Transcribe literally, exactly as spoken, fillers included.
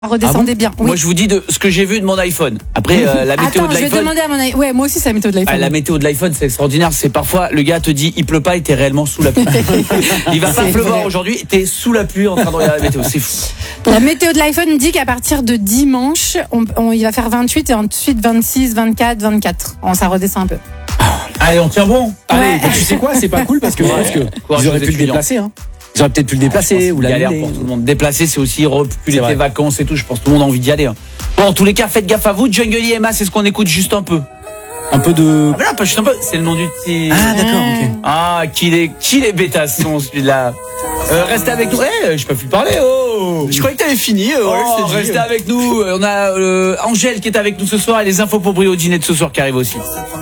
Redescendez ah bon bien. Oui. Moi, je vous dis de ce que j'ai vu de mon iPhone. Après, euh, la météo Attends, de l'iPhone. je vais demander à mon iPhone. Ouais, moi aussi, c'est la météo de l'iPhone. Ah, la météo de l'iPhone, c'est extraordinaire. C'est parfois, le gars te dit, il pleut pas et t'es réellement sous la pluie. Il va pas pleuvoir aujourd'hui, t'es sous la pluie en train de regarder la météo. C'est fou. La météo de l'iPhone dit qu'à partir de dimanche, on, on, il va faire vingt-huit et ensuite vingt-six, vingt-quatre, vingt-quatre. On, ça redescend un peu. Allez, on tient bon. Allez, Ouais. bah, tu sais quoi, c'est pas cool parce que je pense que Courage ils auraient aux pu le étudiants. déplacer. Hein. Ils auraient peut-être pu le déplacer ou galère l'annuler. pour tout le monde. Déplacer, c'est aussi reculer vrai. tes vacances et tout. Je pense que tout le monde a envie d'y aller. Hein. Bon, en tous les cas, faites gaffe à vous. Jungle I M A, c'est ce qu'on écoute juste un peu. Un peu de. Ah, mais là, pas juste un peu. C'est le nom du titre. Ah d'accord, ok. Ah, qu'il est, qu'il est bêtasson celui-là. Euh, restez avec nous. Eh, j'ai pas pu parler. Oh. Je croyais que t'avais fini. Euh, ouais, Oh, je t'ai dit. restez avec nous. On a euh, Angèle qui est avec nous ce soir et les infos pour briller au dîner de ce soir qui arrive aussi.